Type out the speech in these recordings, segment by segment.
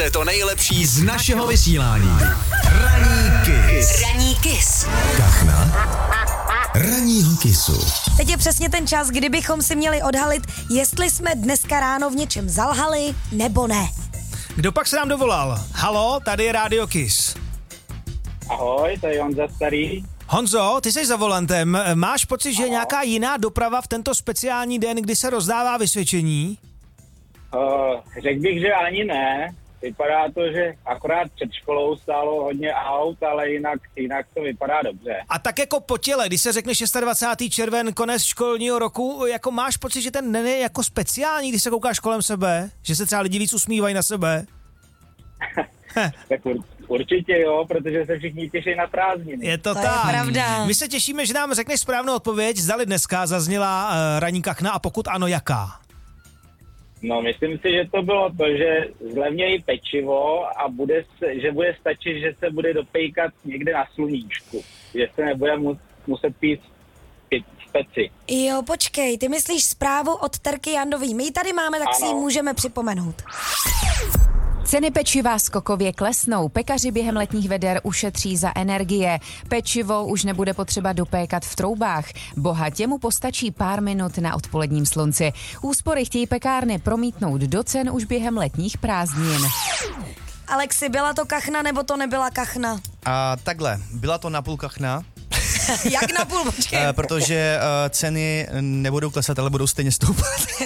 je to nejlepší z našeho vysílání. Ranní Kiss. Kachna ranního kisu. Teď je přesně ten čas, kdybychom si měli odhalit, jestli jsme dneska ráno v něčem zalhali, nebo ne. Kdo pak se nám dovolal? Halo, tady je Radio Kiss. Ahoj, to je Honza Starý. Honzo, ty jsi za volantem. Máš pocit, že je nějaká jiná doprava v tento speciální den, kdy se rozdává vysvědčení? Řekl bych, že ani ne. Vypadá to, že akorát před školou stálo hodně aut, ale jinak to vypadá dobře. A tak jako po těle, když se řekne 26. červen, konec školního roku, jako máš pocit, že ten den je jako speciální, když se koukáš kolem sebe? Že se třeba lidi víc usmívají na sebe? Tak určitě jo, protože se všichni těší na prázdniny. Je to To tak. je pravda. My se těšíme, že nám řekneš správnou odpověď, zdali dneska zazněla ranní kachna a pokud ano, jaká? No, myslím si, že to bylo to, že zlevnějí pečivo a že bude stačit, že se bude dopejkat někde na sluníčku. Že se nebude muset pít v peci. Jo, počkej, ty myslíš zprávu od Terky Jandový. My ji tady máme, tak si ji Ano. můžeme připomenout. Ceny pečiva skokově klesnou, pekaři během letních veder ušetří za energie, pečivo už nebude potřeba dopékat v troubách, bohatě mu postačí pár minut na odpoledním slunci. Úspory chtějí pekárny promítnout do cen už během letních prázdnin. Alexi, byla to kachna, nebo to nebyla kachna? A takhle, byla to napůl kachna, Jak na půl, počkej. protože ceny nebudou klesat, ale budou stejně stoupat.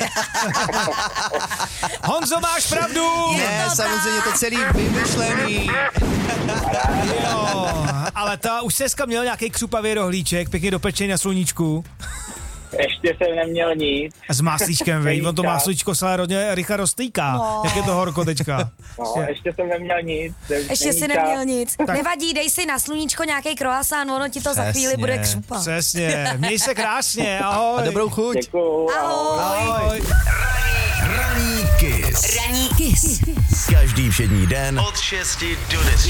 Honzo, máš pravdu! Ne, to samozřejmě to celý vymyšlený. Jo, ale ta už dneska měl nějaký křupavý rohlíček, pěkně dopečený na sluníčku. Ještě jsem neměl nic. S máslíčkem, vej, on to máslíčko se hodně rychle roztýká. No. Jak je to horko teďka. No, ještě jsem neměl nic. Ještě si neměl nic. Nevadí, dej si na sluníčko nějaký croissant, ono ti to za chvíli Přesně. bude křupat. Přesně, měj se krásně, ahoj. A dobrou chuť. Děkuju. Ahoj. Ranní Kiss. Ranní Kiss. Každý všední den od 6 do 10.